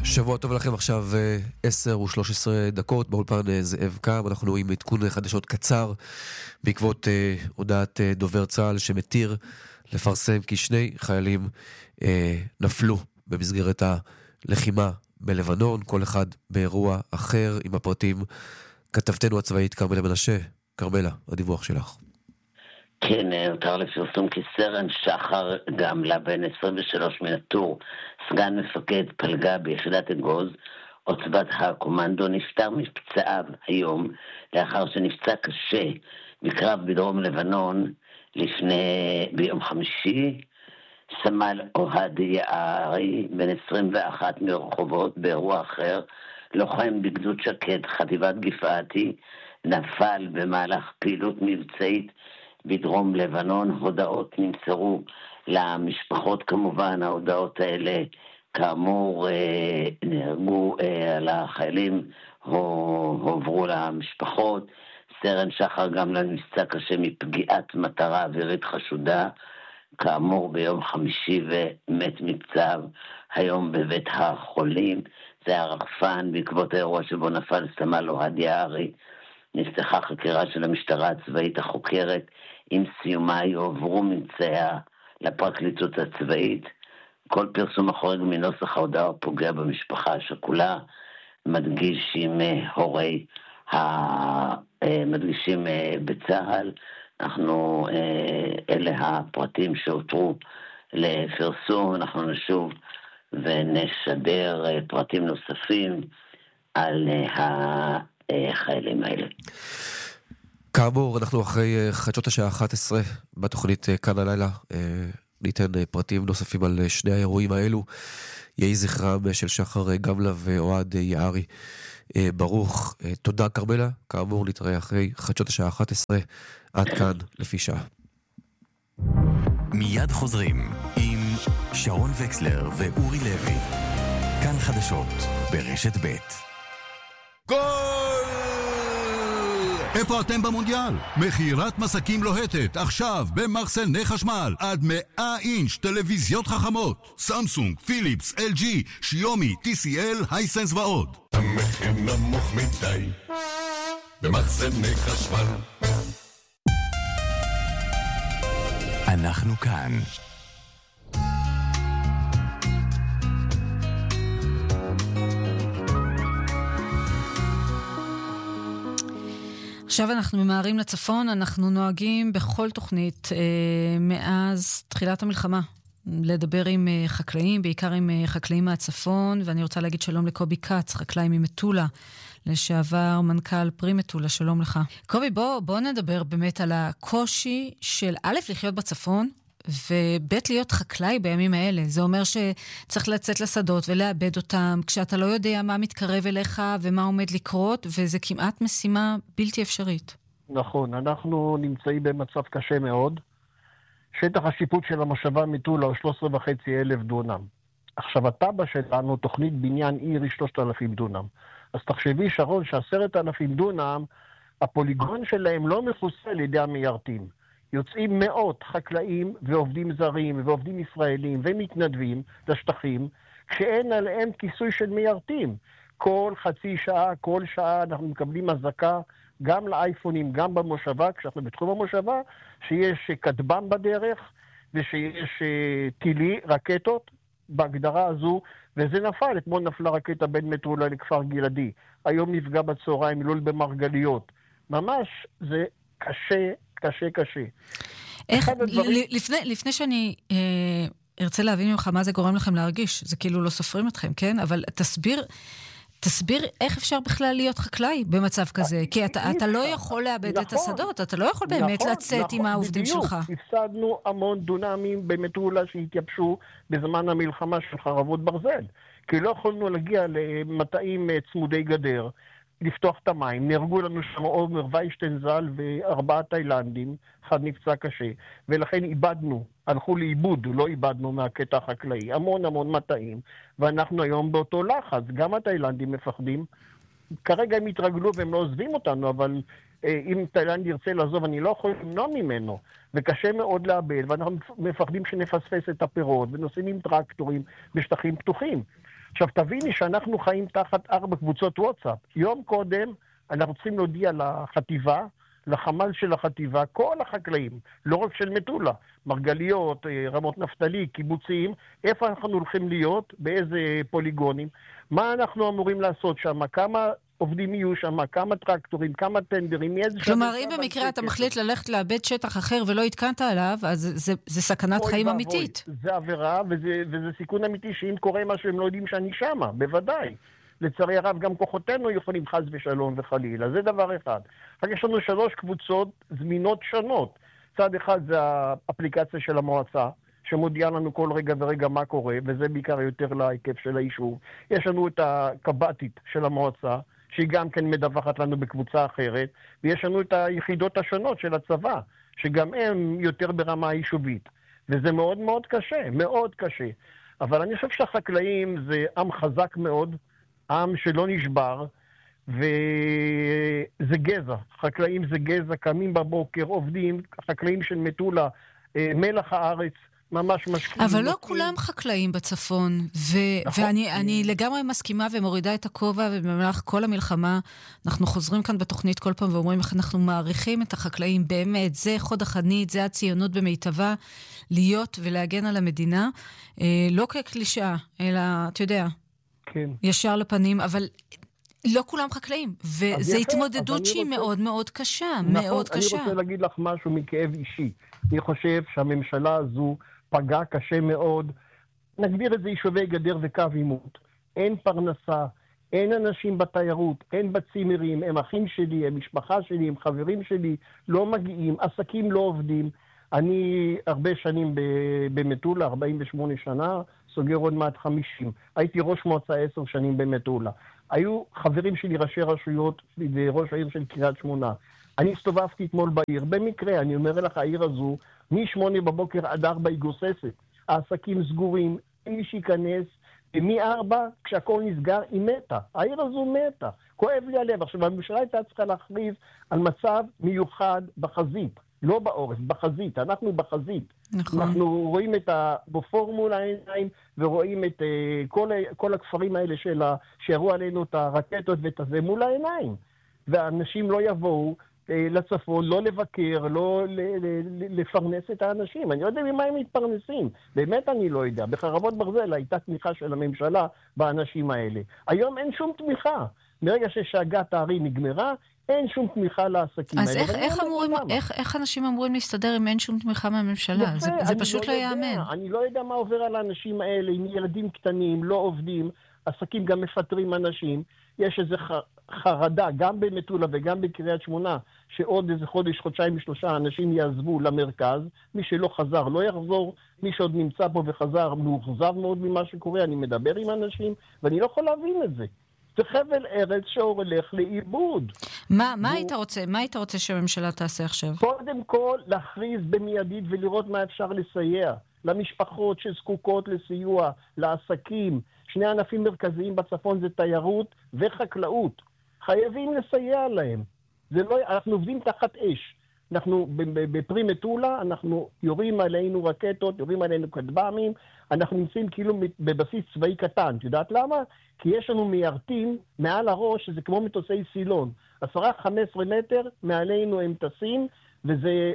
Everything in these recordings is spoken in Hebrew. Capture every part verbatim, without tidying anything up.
שבוע טוב לכם, עכשיו עשר ושלוש עשרה דקות, באולפן זאב קם. אנחנו עם עדכון חדשות קצר בעקבות אה, הודעת אה, דובר צה"ל שמתיר לפרסם כי שני חיילים אה, נפלו במסגרת הלחימה בלבנון, כל אחד באירוע אחר. עם הפרטים כתבתנו הצבאית כרמלה מנשה. כרמלה, הדיווח שלך. כן, הותר לפרסום כי סרן שחר גמלה, בן עשרים ושלוש מנטור, סגן מפקד פלגה ביחידת אגוז, עוצבת הקומנדו, נפטר מפצעיו היום, לאחר שנפצע קשה בקרב בדרום לבנון לפני, ביום חמישי. סמל אוהד יערי, בן עשרים ואחת מרחובות, באירוע אחר, לוחם בגדוד שקד, חטיבת גפעתי, נפל במהלך פעילות מבצעית בדרום לבנון. הודעות נמסרו למשפחות, כמובן ההודעות האלה כאמור נהרגו על החיילים, הועברו למשפחות. סרן שחר גמלה נפצע קשה מפגיעת מטרה אווירית חשודה, כאמור ביום חמישי, ומת מפצעיו היום בבית החולים. זה הרחפן. בעקבות האירוע שבו נפל סמל אוהד יערי נפתחה חקירה של המשטרה הצבאית החוקרת. עם סיומה יועברו ממצאיה לפרקליטות הצבאית. כל פרסום החורג מנוסח ההודעה פוגע במשפחה השכולה. מדגיש עם הורי המדגישים בצה"ל. אנחנו, אלה הפרטים שהותרו לפרסום. אנחנו נשוב ונשדר פרטים נוספים על החיילים האלה. כאמור, אנחנו אחרי חדשות השעה אחת עשרה בתוכנית כאן הלילה. ניתן פרטים נוספים על שני האירועים האלו. יהי זכרם של שחר גמלה ואוהד יערי ברוך. תודה כרמלה. כאמור, נתראה אחרי חדשות השעה אחת עשרה. עד כאן לפי שעה. מיד חוזרים עם שרון וקסלר ואורי לוי. כאן חדשות ברשת ב'. גול! איפה אתם במונדיאל? מכירת מסקים לוהטת, עכשיו במחסני חשמל, עד מאה אינץ' טלוויזיות חכמות, סמסונג, פיליפס, אל ג'י, שיומי, טי סי אל, הייסנס ועוד. המחיר נמוך מדי במחסני חשמל. אנחנו כאן. עכשיו אנחנו ממהרים לצפון. אנחנו נוהגים בכל תוכנית אה, מאז תחילת המלחמה לדבר עם אה, חקלאים, בעיקר עם אה, חקלאים מהצפון, ואני רוצה להגיד שלום לקובי קץ, חקלאי ממטולה, לשעבר מנכ"ל פרי מטולה. שלום לך. קובי, בוא, בוא נדבר באמת על הקושי של א', לחיות בצפון, וב' להיות חקלאי בימים האלה. זה אומר שצריך לצאת לשדות ולאבד אותם, כשאתה לא יודע מה מתקרב אליך ומה עומד לקרות, וזה כמעט משימה בלתי אפשרית. נכון, אנחנו נמצאים במצב קשה מאוד. שטח השיפוט של המושבה מטולה הוא שלושה עשר וחצי אלף דונם. עכשיו הטבע שלנו, תוכנית בניין עיר היא שלושת אלפים דונם. אז תחשבי שרון שעשרת אלפים דונם, הפוליגון שלהם לא מכוסה על ידי המיירטים. יוצאים מאות חקלאים ועובדים זרים ועובדים ישראלים ומתנדבים לשטחים, כשאין עליהם כיסוי של מיירטים. כל חצי שעה, כל שעה אנחנו מקבלים הזקה, גם לאייפונים, גם במושבה, כשאנחנו בתחום המושבה, שיש כטב"ם בדרך ושיש טילי, רקטות בהגדרה הזו, וזה נפל. אתמול נפלה רקטה בין מטולה לכפר גלעדי. היום נפגע בצהריים לול במרגליות. ממש זה קשה, קשה, קשה. איך, הדברים... לפני, לפני שאני אה, ארצה להבין ממך מה זה גורם לכם להרגיש, זה כאילו לא סופרים אתכם, כן? אבל תסביר, תסביר איך אפשר בכלל להיות חקלאי במצב כזה, כי אתה, אתה לא יכול לאבד נכון, את השדות, אתה לא יכול באמת נכון, לצאת נכון, עם העובדים בדיוק. שלך. הפסדנו המון דונמים במטולה שהתייבשו בזמן המלחמה של חרבות ברזל, כי לא יכולנו להגיע למטעים צמודי גדר, לפתוח את המים. נהרגו לנו שם עומר ויישטיין ז"ל וארבעה תאילנדים, אחד נפצע קשה, ולכן איבדנו, הלכו לאיבוד, לא איבדנו מהקטע החקלאי, המון המון מטעים, ואנחנו היום באותו לחץ. גם התאילנדים מפחדים, כרגע הם התרגלו והם לא עוזבים אותנו, אבל אה, אם תאילנד ירצה לעזוב, אני לא יכול למנוע ממנו, וקשה מאוד לאבד, ואנחנו מפחדים שנפספס את הפירות, ונוסעים עם טרקטורים בשטחים פתוחים. עכשיו תביני שאנחנו חיים תחת ארבע קבוצות וואטסאפ. יום קודם אנחנו צריכים להודיע לחטיבה, לחמ"ל של החטיבה, כל החקלאים, לא רק של מטולה, מרגליות, רמות נפתלי, קיבוצים, איפה אנחנו הולכים להיות, באיזה פוליגונים, מה אנחנו אמורים לעשות שם, כמה עובדים יהיו שם, כמה טרקטורים, כמה טנדרים, איזה... כלומר, אם במקרה אתה מחליט ללכת לאבד שטח אחר ולא התקנת עליו, אז זה, זה סכנת חיים אמיתית. זה עבירה, וזה, וזה סיכון אמיתי, שאם קורה משהו הם לא יודעים שאני שמה, בוודאי. לצערי הרב, גם כוחותינו יכולים חס ושלום וחלילה. זה דבר אחד. רק יש לנו שלוש קבוצות זמינות שונות. צד אחד זה האפליקציה של המועצה, שמודיעה לנו כל רגע ורגע מה קורה, וזה בעיקר יותר להיקף של היישוב. יש לנו את הקב"טית של המועצה, שהיא גם כן מדווחת לנו בקבוצה אחרת, ויש לנו את היחידות השונות של הצבא, שגם הם יותר ברמה היישובית. וזה מאוד מאוד קשה, מאוד קשה. אבל אני חושב שהחקלאים זה עם חזק מאוד, עם שלא נשבר, וזה גזע. חקלאים זה גזע, קמים בבוקר, עובדים, חקלאים של מטולה, מלח הארץ, ממש משקיעים. אבל לא כולם חקלאים בצפון, ו- נכון. ואני אני לגמרי מסכימה ומורידה את הכובע, ובמהלך כל המלחמה, אנחנו חוזרים כאן בתוכנית כל פעם ואומרים איך אנחנו מעריכים את החקלאים, באמת, זה חוד החנית, זה הציונות במיטבה, להיות ולהגן על המדינה, אה, לא כקלישאה, אלא, אתה יודע, כן. ישר לפנים, אבל לא כולם חקלאים, וזו התמודדות שהיא רוצה... מאוד מאוד קשה, נכון, מאוד אני קשה. אני רוצה להגיד לך משהו מכאב אישי. אני חושב שהממשלה הזו פגעה קשה מאוד. נגדיר את זה יישובי גדר וקו עימות. אין פרנסה, אין אנשים בתיירות, אין בצימרים, הם אחים שלי, הם משפחה שלי, הם חברים שלי, לא מגיעים, עסקים לא עובדים. אני הרבה שנים במטולה, ארבעים ושמונה שנה, סוגר עוד מעט חמישים. הייתי ראש מועצה עשר שנים במטולה. היו חברים שלי ראשי רשויות וראש העיר של קריית שמונה. אני הסתובבתי אתמול בעיר. במקרה, אני אומר לך, העיר הזו, משמונה בבוקר עד ארבע היא גוססת. העסקים סגורים, אין מי שיכנס, ומארבע, כשהכל נסגר, היא מתה. העיר הזו מתה. כואב לי הלב. עכשיו, הממשלה הייתה צריכה להכריז על מצב מיוחד בחזית. לא בעורף, בחזית. אנחנו בחזית. נכון. אנחנו רואים את הבופור מול העיניים, ורואים את uh, כל, כל הכפרים האלה שלה, שהראו עלינו את הרקטות ואת הזה מול העיניים. והאנשים לא יבואו uh, לצפון, לא לבקר, לא ל- ל- ל- לפרנס את האנשים. אני לא יודע ממה הם מתפרנסים. באמת אני לא יודע. בחרבות ברזל הייתה תמיכה של הממשלה באנשים האלה. היום אין שום תמיכה. מרגע ששאגת הערים נגמרה, אין שום תמיכה לעסקים אז האלה. אז איך, איך, אמורים, איך, איך אנשים אמורים להסתדר אם אין שום תמיכה מהממשלה? יפה, זה, זה פשוט לא, לא יאמן. אני לא יודע מה עובר על האנשים האלה, עם ילדים קטנים, לא עובדים, עסקים גם מפטרים אנשים. יש איזו חרדה, גם במטולה וגם בקריית שמונה, שעוד איזה חודש, חודשיים ושלושה אנשים יעזבו למרכז. מי שלא חזר לא יחזור, מי שעוד נמצא פה וחזר מאוכזב מאוד ממה שקורה. אני מדבר עם אנשים, ואני לא יכול להבין את זה. זה חבל ארץ שהולך לאיבוד. מה, מה היית רוצה? מה היית רוצה שהממשלה תעשה עכשיו? קודם כל, להכריז במיידית ולראות מה אפשר לסייע. למשפחות שזקוקות לסיוע, לעסקים. שני ענפים מרכזיים בצפון זה תיירות וחקלאות. חייבים לסייע להם. זה לא, אנחנו עובדים תחת אש. אנחנו בפרי מטולה, אנחנו יורים עלינו רקטות, יורים עלינו כטב"מים, אנחנו נמצאים כאילו בבסיס צבאי קטן. את יודעת למה? כי יש לנו מיירטים מעל הראש, שזה כמו מטוסי סילון. עשרה חמש עשרה מטר מעלינו הם טסים, וזה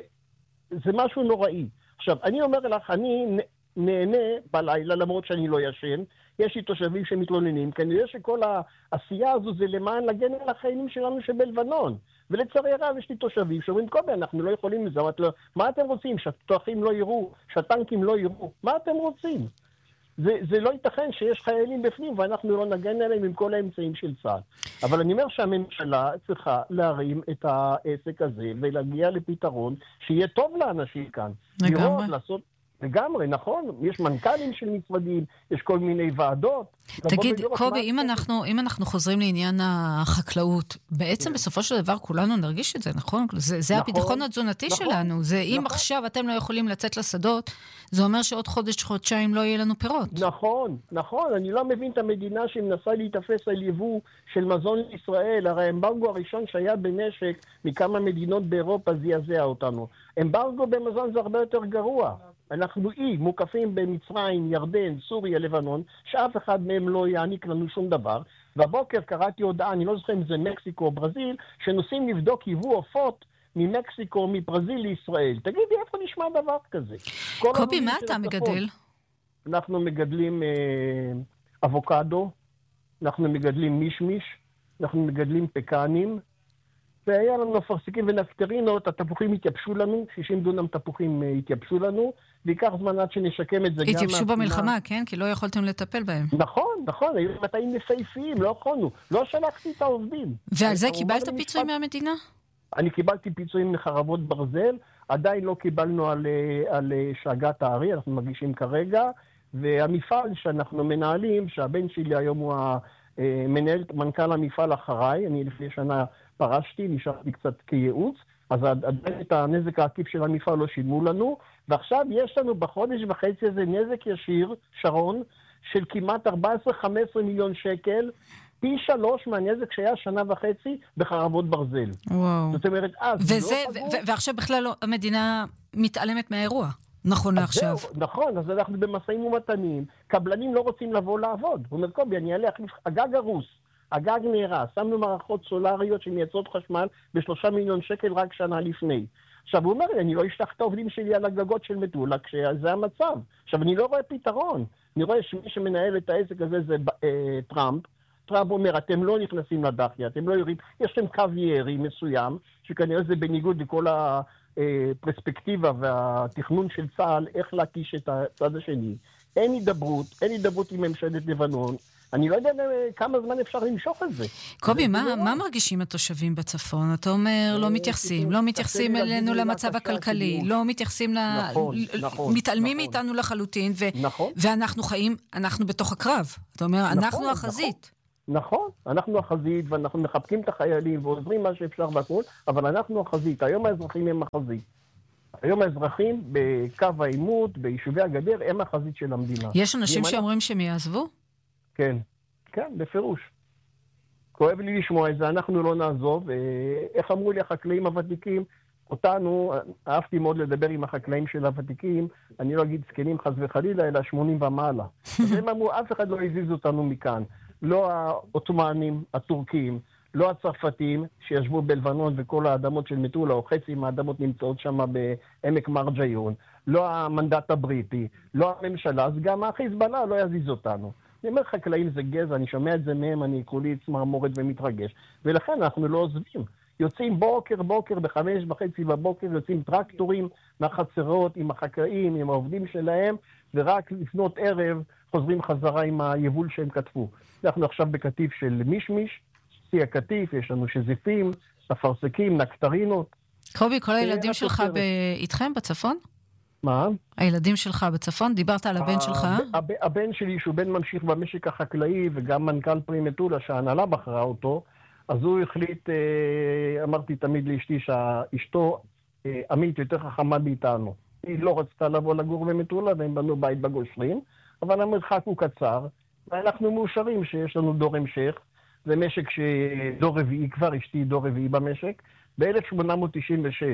זה משהו נוראי. עכשיו, אני אומר לך, אני נהנה בלילה, למרות שאני לא ישן, יש לי תושבים שמתלוננים, כנראה שכל העשייה הזו זה למען לגן על החיילים שלנו שבלבנון. ולצערי הרב יש לי תושבים שאומרים, קובי, אנחנו לא יכולים לזה, מה אתם רוצים? שהתותחים לא יראו, שהטנקים לא יראו, מה אתם רוצים? זה, זה לא ייתכן שיש חיילים בפנים ואנחנו לא נגן עליהם עם כל האמצעים של צה"ל. אבל אני אומר שהממשלה צריכה להרים את העסק הזה ולהגיע לפתרון שיהיה טוב לאנשים כאן. לגמרי. לראות, לעשות... לגמרי, נכון, יש מנכ"לים של משרדים, יש כל מיני ועדות. תגיד, קובי, אם אנחנו, אם אנחנו חוזרים לעניין החקלאות, בעצם בסופו של דבר כולנו נרגיש את זה, נכון? זה, זה הביטחון התזונתי שלנו. זה אם עכשיו אתם לא יכולים לצאת לשדות, זה אומר שעוד חודש, חודשיים לא יהיה לנו פירות. נכון, נכון. אני לא מבין את המדינה שמנסה להתאפס על יבוא של מזון לישראל. הרי האמברגו הראשון שהיה בנשק מכמה מדינות באירופה זעזע אותנו. אמברגו במזון זה הרבה יותר גרוע. אנחנו אי, מוקפים במצרים, ירדן, סוריה, לבנון, שאף אחד מהם לא יעניק לנו שום דבר. והבוקר קראתי הודעה, אני לא זוכר אם זה מקסיקו או ברזיל, שנוסעים לבדוק יבוא עופות ממקסיקו, מברזיל לישראל. תגידי, איפה נשמע דבר כזה? קובי, מה אתה מגדל? אנחנו מגדלים אה, אבוקדו, אנחנו מגדלים מישמיש, אנחנו מגדלים פקנים, והיה לנו אפרסקים ונקטרינות, התפוחים התייבשו לנו, שישים דונם תפוחים התייבשו לנו, ויקח זמן עד שנשקם את זה. התייבשו במלחמה, כן? כי לא יכולתם לטפל בהם. נכון, נכון, היו מטעים נפייפיים, לא יכולנו, לא שלחתי את העובדים. ועל זה קיבלת פיצוי מהמדינה? אני קיבלתי פיצויים מחרבות ברזל, עדיין לא קיבלנו על, על שגת הארי, אנחנו מגישים כרגע, והמפעל שאנחנו מנהלים, שהבן שלי היום הוא המנהל, מנכ"ל המפעל אחריי, אני לפני שנה פרשתי, נשארתי קצת כייעוץ, אז עדיין את הנזק העקיף של המפעל לא שילמו לנו, ועכשיו יש לנו בחודש וחצי הזה נזק ישיר, שרון, של כמעט ארבע עשרה חמש עשרה מיליון שקל, פי שלוש מהנזק שהיה שנה וחצי בחרבות ברזל. וואו. זאת אומרת, אז וזה, לא פגעו. ו- ועכשיו בכלל לא, המדינה מתעלמת מהאירוע, נכון לעכשיו. זהו, נכון, אז אנחנו במשאים ומתנים, קבלנים לא רוצים לבוא לעבוד. הוא אומר, קובי, אני אעלה להחליף, הגג הרוס, הגג נהרס, שמנו מערכות סולריות שמייצרות חשמל בשלושה מיליון שקל רק שנה לפני. עכשיו הוא אומר לי, אני לא אשלח את העובדים שלי על הגגות של מטולה, כשזה המצב. עכשיו אני לא רואה פתרון. אני רואה שמי שמנהל את העסק הזה זה אה, טראמפ. טראמפ אומר, אתם לא נכנסים לדחיה, אתם לא יורים, יש להם קו ירי מסוים, שכנראה זה בניגוד לכל הפרספקטיבה והתכנון של צה"ל, איך להקיש את הצד השני. אין הידברות, אין הידברות עם ממשלת לבנון. אני לא יודע כמה זמן אפשר למשוך את זה. קובי, מה, מה מרגישים התושבים בצפון? אתה אומר, לא מתייחסים, לא מתייחסים אלינו למצב הכלכלי, לא מתייחסים, נכון, נכון, מתעלמים נכון. מאיתנו לחלוטין, ו- נכון. ואנחנו חיים, אנחנו בתוך הקרב. אתה אומר, נכון, אנחנו החזית. נכון, אנחנו החזית, ואנחנו מחבקים את החיילים ועוזרים מה שאפשר והכל, אבל אנחנו החזית. היום האזרחים הם החזית. היום האזרחים בקו העימות, ביישובי הגדר, הם החזית של המדינה. יש אנשים שאומרים שהם יעזבו? כן, כן, בפירוש. כואב לי לשמוע את זה, אנחנו לא נעזוב. איך אמרו לי החקלאים הוותיקים? אותנו, אהבתי מאוד לדבר עם החקלאים של הוותיקים, אני לא אגיד זקנים חס וחלילה, אלא שמונים ומעלה. אז הם אמרו, אף אחד לא הזיז אותנו מכאן. לא העות'מאנים, הטורקים, לא הצרפתים שישבו בלבנון וכל האדמות של מטולה, או חצי מהאדמות נמצאות שם בעמק מרג'יון, לא המנדט הבריטי, לא הממשלה, אז גם החיזבאללה לא יזיז אותנו. אני אומר, חקלאים זה גזע, אני שומע את זה מהם, אני כולי צמרמורת ומתרגש, ולכן אנחנו לא עוזבים. יוצאים בוקר בוקר, בחמש וחצי בבוקר, יוצאים טרקטורים מהחצרות עם החקלאים, עם העובדים שלהם, ורק לפנות ערב חוזרים חזרה עם היבול שהם כתבו. אנחנו עכשיו בקטיף של מישמיש, שיא הקטיף, יש לנו שזיפים, אפרסקים, נקטרינות. קובי, כל הילדים שלך איתכם בצפון? מה? הילדים שלך בצפון? דיברת על הבן שלך? הבן שלי, שהוא בן ממשיך במשק החקלאי, וגם מנכ"ל פרי מטולה, שההנהלה בחרה אותו, אז הוא החליט, אמרתי תמיד לאשתי, שאשתו עמית יותר חכמה מאיתנו. היא לא רצתה לבוא לגור במטולה, והם בנו בית בגושרים, אבל המרחק הוא קצר, ואנחנו מאושרים שיש לנו דור המשך. זה משק שדור רביעי, כבר אשתי דור רביעי במשק. ב-אלף שמונה מאות תשעים ושש,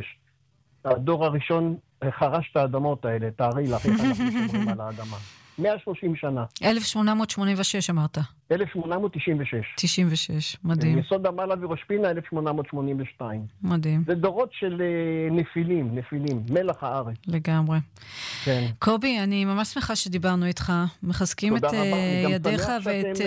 הדור הראשון חרש את האדמות האלה, תארי לך איך אנחנו שומרים על האדמה. מאה ושלושים שנה. אלף שמונה מאות שמונים ושש אמרת. אלף שמונה מאות תשעים ושש. תשעים ושש, מדהים. יסוד המעלה וראש פינה, אלף שמונה מאות שמונים ושתיים. מדהים. זה דורות של נפילים, נפילים, מלח הארץ. לגמרי. כן. קובי, אני ממש שמחה שדיברנו איתך. מחזקים את ידיך ואת...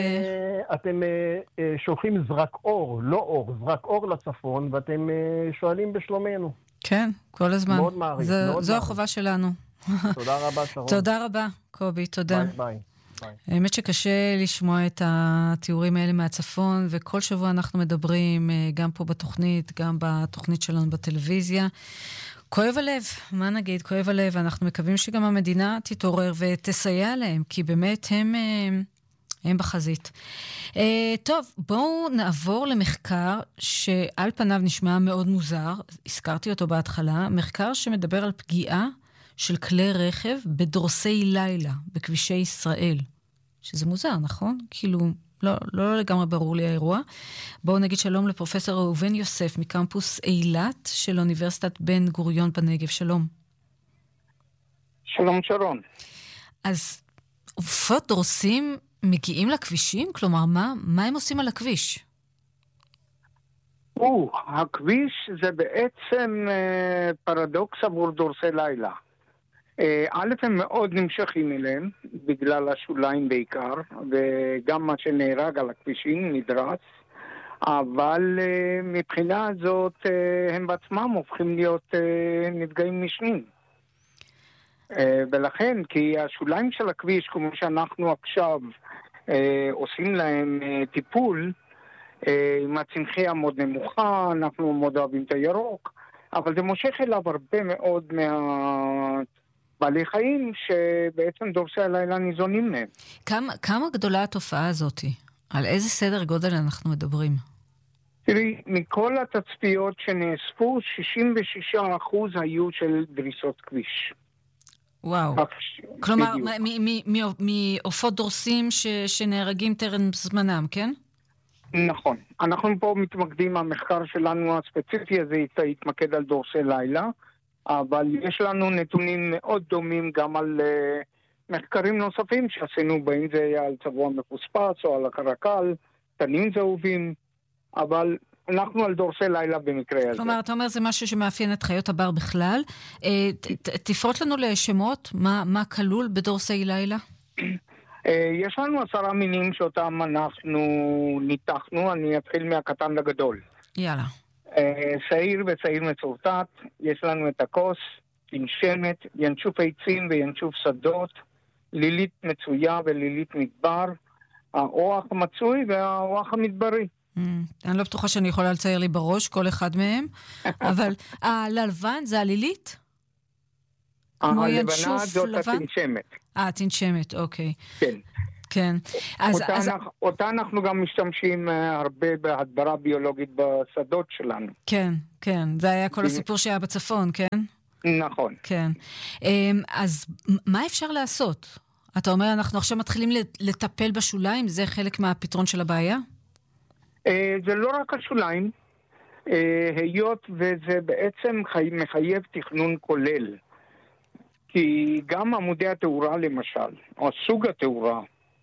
אתם שולחים זרק אור, לא אור, זרק אור לצפון, ואתם שואלים בשלומנו. כן, כל הזמן. מאוד מעריך. זו החובה שלנו. תודה רבה, שרון. תודה רבה, קובי, תודה. ביי, ביי. האמת שקשה לשמוע את התיאורים האלה מהצפון, וכל שבוע אנחנו מדברים, גם פה בתוכנית, גם בתוכנית שלנו בטלוויזיה. כואב הלב, מה נגיד? כואב הלב, אנחנו מקווים שגם המדינה תתעורר ותסייע להם, כי באמת הם... הם בחזית. Uh, טוב, בואו נעבור למחקר שעל פניו נשמע מאוד מוזר, הזכרתי אותו בהתחלה, מחקר שמדבר על פגיעה של כלי רכב בדרוסי לילה, בכבישי ישראל. שזה מוזר, נכון? כאילו, לא, לא לגמרי ברור לי האירוע. בואו נגיד שלום לפרופסור ראובן יוסף מקמפוס אילת של אוניברסיטת בן גוריון בנגב. שלום. שלום שרון. אז עופות דורסים מגיעים לכבישים? כלומר, מה, מה הם עושים על הכביש? או, הכביש זה בעצם אה, פרדוקס עבור דורסי לילה. אה, א', הם מאוד נמשכים אליהם, בגלל השוליים בעיקר, וגם מה שנהרג על הכבישים נדרס, אבל אה, מבחינה הזאת אה, הם בעצמם הופכים להיות אה, נפגעים משנים. אה, ולכן, כי השוליים של הכביש, כמו שאנחנו עכשיו אה, עושים להם אה, טיפול, עם הצמחייה מאוד נמוכה, אנחנו מאוד אוהבים את הירוק, אבל זה מושך אליו הרבה מאוד מהבעלי חיים שבעצם דורסי הלילה ניזונים מהם. כמה, כמה גדולה התופעה הזאת? על איזה סדר גודל אנחנו מדברים? תראי, מכל התצפיות שנאספו, שישים ושישה אחוז היו של דריסות כביש. וואו. כלומר, מעופות דורסים ש, שנהרגים טרם זמנם, כן? נכון. אנחנו פה מתמקדים, המחקר שלנו הספציפי הזה יתמקד על דורסי לילה, אבל יש לנו נתונים מאוד דומים גם על uh, מחקרים נוספים שעשינו, בין זה על צבוע מפוספס או על הקרקל, תנים זהובים, אבל אנחנו על דורסי לילה במקרה הזה. כלומר, אתה אומר זה משהו שמאפיין את חיות הבר בכלל. תפרוט לנו לשמות, מה, מה כלול בדורסי לילה? יש לנו עשרה מינים שאותם אנחנו ניתחנו, אני אתחיל מהקטן לגדול. יאללה. שעיר ושעיר מצורטט, יש לנו את הכוס, תנשמת, ינשוף עצים וינשוף שדות, לילית מצויה ולילית מדבר, האוח המצוי והאוח המדברי. Mm, אני לא בטוחה שאני יכולה לצייר לי בראש כל אחד מהם, אבל הלבן זה הלילית? כמו ינשוף לבן? זאת התנשמת. אה, תנשמת, אוקיי. כן. כן. אז, אותה, אז... אנחנו, אותה אנחנו גם משתמשים הרבה בהדברה ביולוגית בשדות שלנו. כן, כן. זה היה כל הסיפור שהיה בצפון, כן? נכון. כן. אז מה אפשר לעשות? אתה אומר, אנחנו עכשיו מתחילים לטפל בשוליים? זה חלק מהפתרון של הבעיה? זה לא רק השוליים, היות וזה בעצם מחייב תכנון כולל. כי גם עמודי התאורה למשל, או סוג התאורה,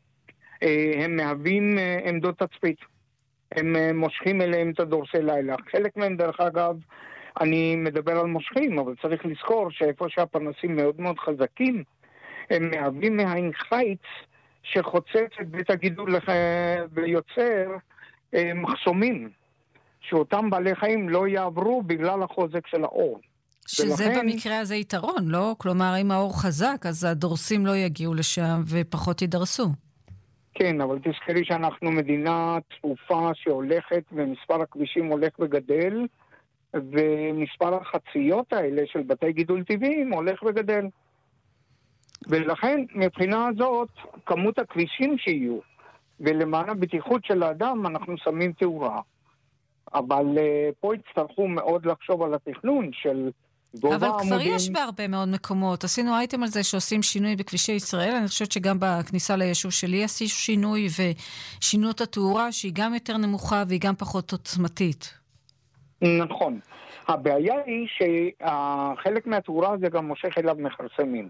הם מהווים עמדות תצפית. הם מושכים אליהם את הדורסי לילה. חלק מהם דרך אגב, אני מדבר על מושכים, אבל צריך לזכור שאיפה שהפנסים מאוד מאוד חזקים, הם מהווים מהעין חיץ שחוצץ את בית הגידול ויוצר מחסומים, שאותם בעלי חיים לא יעברו בגלל החוזק של האור. שזה ולכן... במקרה הזה יתרון, לא? כלומר, אם האור חזק, אז הדורסים לא יגיעו לשם ופחות ידרסו. כן, אבל תזכרי שאנחנו מדינה צפופה שהולכת, ומספר הכבישים הולך וגדל, ומספר החציות האלה של בתי גידול טבעיים הולך וגדל. ולכן, מבחינה הזאת, כמות הכבישים שיהיו, ולמען הבטיחות של האדם, אנחנו שמים תאורה. אבל uh, פה הצטרכו מאוד לחשוב על התכנון של גובה אבל עמודים. כבר יש בהרבה מאוד מקומות. עשינו אייטם על זה שעושים שינוי בכבישי ישראל. אני חושבת שגם בכניסה ליישוב שלי עשינו שינוי, ושינו את התאורה שהיא גם יותר נמוכה והיא גם פחות עוצמתית. נכון. הבעיה היא שחלק מהתאורה הזה גם מושך אליו מחרסמים.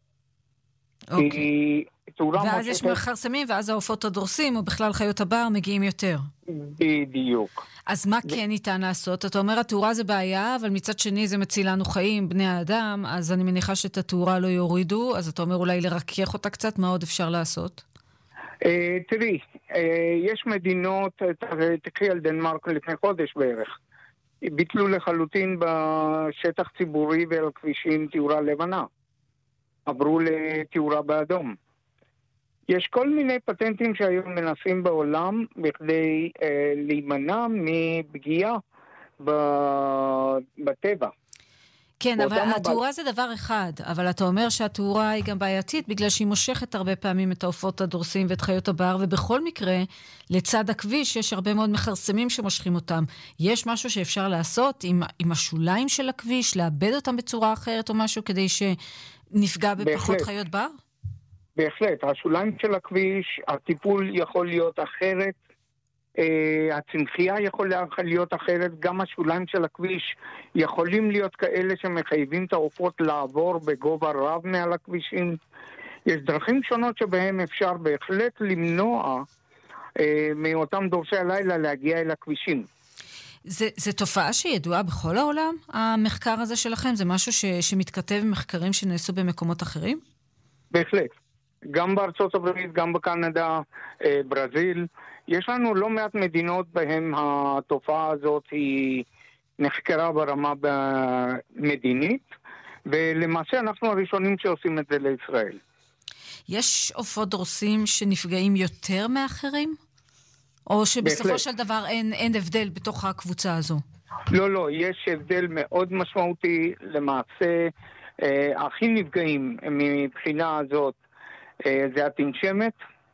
אוקיי. ואז יש מחרסמים, ואז העופות הדורסים, או בכלל חיות הבר, מגיעים יותר. בדיוק. אז מה כן ניתן לעשות? אתה אומר, התאורה זה בעיה, אבל מצד שני זה מציל לנו חיים, בני האדם, אז אני מניחה שאת התאורה לא יורידו, אז אתה אומר אולי לרכך אותה קצת, מה עוד אפשר לעשות? תראי, יש מדינות, תקחי על דנמרק לפני חודש בערך, ביטלו לחלוטין בשטח ציבורי ועל כבישים תאורה לבנה. עברו לתאורה באדום. יש כל מיני פטנטים שהיום מנסים בעולם בכדי אה, להימנע מפגיעה בטבע. כן, אבל התאורה זה דבר אחד, אבל אתה אומר שהתאורה היא גם בעייתית, בגלל שהיא מושכת הרבה פעמים את העופות הדורסים ואת חיות הבר, ובכל מקרה, לצד הכביש יש הרבה מאוד מחרסמים שמושכים אותם. יש משהו שאפשר לעשות עם, עם השוליים של הכביש, לאבד אותם בצורה אחרת או משהו, כדי שנפגע בפחות בהחלט. חיות בר? בהחלט. השוליים של הכביש, הטיפול יכול להיות אחרת, Uh, הצמחייה יכולה להיות אחרת, גם השוליים של הכביש יכולים להיות כאלה שמחייבים את העופות לעבור בגובה רב מעל הכבישים. יש דרכים שונות שבהם אפשר בהחלט למנוע uh, מאותם דורשי הלילה להגיע אל הכבישים. זה, זה תופעה שידועה בכל העולם, המחקר הזה שלכם? זה משהו ש, שמתכתב עם מחקרים שנעשו במקומות אחרים? בהחלט. גם בארצות הברית, גם בקנדה, אה, ברזיל. יש לנו לא מעט מדינות בהן התופעה הזאת היא נחקרה ברמה מדינית, ולמעשה אנחנו הראשונים שעושים את זה לישראל. יש עופות דורסים שנפגעים יותר מאחרים? או שבסופו בהחלט. של דבר אין, אין הבדל בתוך הקבוצה הזו? לא, לא, יש הבדל מאוד משמעותי. למעשה, אה, הכי נפגעים מבחינה הזאת אה, זה התנשמת,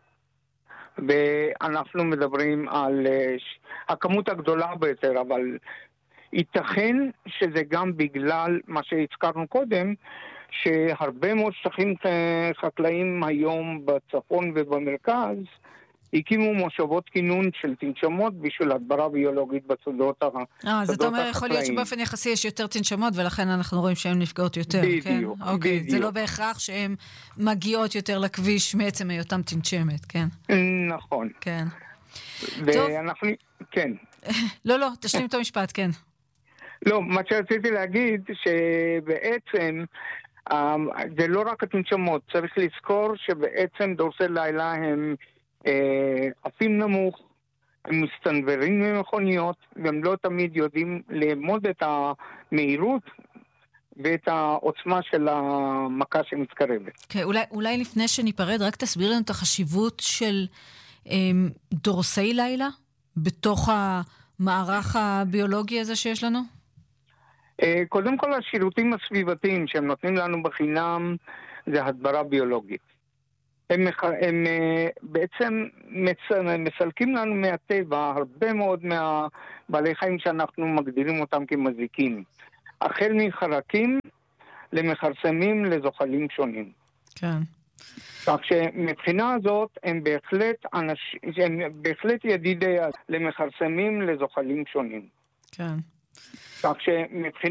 ואנחנו מדברים על אה, הכמות הגדולה ביותר, אבל ייתכן שזה גם בגלל מה שהזכרנו קודם, שהרבה מאוד שטחים חקלאים היום בצפון ובמרכז, הקימו מושבות כינון של תנשמות בשביל הדברה ביולוגית בשדות החקלאים. אה, זאת אומרת, יכול להיות שבאופן יחסי יש יותר תנשמות, ולכן אנחנו רואים שהן נפגעות יותר. בדיוק, כן? אוקיי, בדיוק. זה לא בהכרח שהן מגיעות יותר לכביש מעצם היותם תנשמת, כן? נכון. כן. ואנחנו, כן. לא, לא, תשלים את המשפט, כן. לא, מה שרציתי להגיד, שבעצם זה לא רק התנשמות, צריך לזכור שבעצם דורסי לילה הם עפים נמוך, הם מסתנוורים ממכוניות, והם לא תמיד יודעים לאמוד את המהירות ואת העוצמה של המכה שמתקרבת. Okay, אולי, אולי לפני שניפרד, רק תסביר לנו את החשיבות של הם, דורסי לילה בתוך המערך הביולוגי הזה שיש לנו? קודם כל, השירותים הסביבתיים שהם נותנים לנו בחינם זה הדברה ביולוגית. הם, הם בעצם מסלקים לנו מהטבע הרבה מאוד מהבעלי חיים שאנחנו מגדירים אותם כמזיקים. החל מחרקים למחרסמים לזוחלים שונים. כן. כך שמבחינה הזאת הם בהחלט, אנש... הם בהחלט ידידי למחרסמים לזוחלים שונים. כן. כך שמבחינה